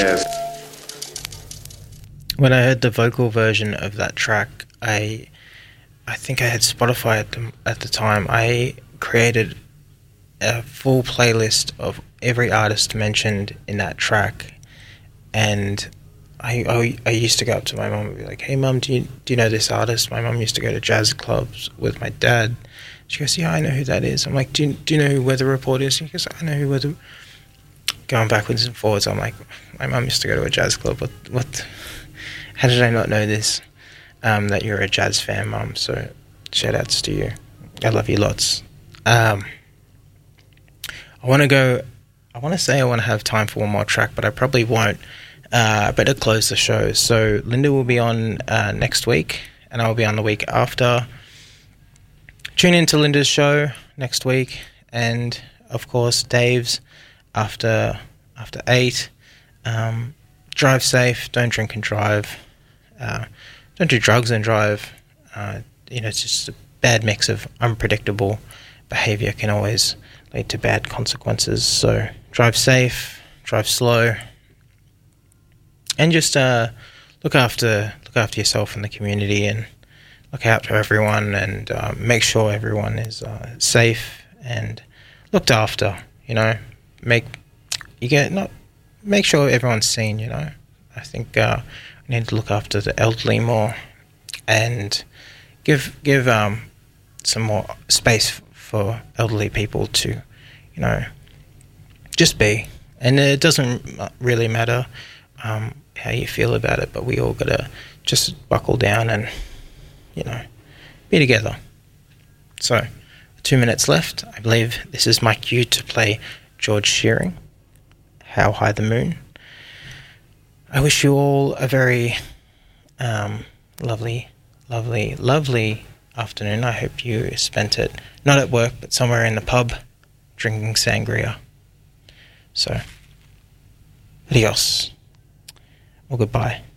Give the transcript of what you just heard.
When I heard the vocal version of that track, I think I had Spotify at the time. I created a full playlist of every artist mentioned in that track, and I used to go up to my mum and be like, "Hey mum, do you know this artist?" My mum used to go to jazz clubs with my dad. She goes, "Yeah, I know who that is." I'm like, "Do you know who Weather Report is?" She goes, "I know who Weather." Going backwards and forwards, I'm like, my mum used to go to a jazz club. What? How did I not know this? That you're a jazz fan, mum. So shout outs to you. I love you lots. I want to have time for one more track, but I probably won't. I better close the show. So Linda will be on next week, and I'll be on the week after. Tune in to Linda's show next week, and of course Dave's after 8. Drive safe. Don't drink and drive. Don't do drugs and drive. It's just a bad mix of unpredictable behaviour can always lead to bad consequences. So drive safe, drive slow, and just look after yourself and the community, and look out for everyone, and make sure everyone is safe and looked after. Make sure everyone's seen. I think we need to look after the elderly more, and give some more space for elderly people to, just be. And it doesn't really matter how you feel about it, but we all gotta just buckle down and, be together. So, 2 minutes left. I believe this is my cue to play George Shearing, How High the Moon. I wish you all a very lovely, lovely, lovely afternoon. I hope you spent it not at work, but somewhere in the pub, drinking sangria. So, adios, or goodbye.